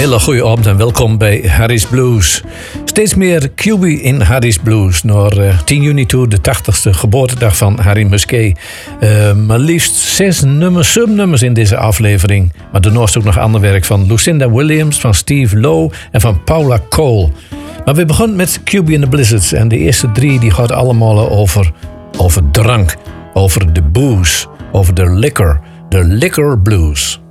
hele goede avond en welkom bij Harry's Blues. Steeds meer QB in Harry's Blues. Naar 10 juni toe, de 80ste geboortedag van Harry Musquet. Maar liefst 7 nummers in deze aflevering. Maar daarnaast ook nog ander werk van Lucinda Williams, van Steve Lowe en van Paula Cole. Maar we begonnen met QB and the Blizzards. En de eerste 3 die gaat allemaal over drank, over de booze, over de liquor blues.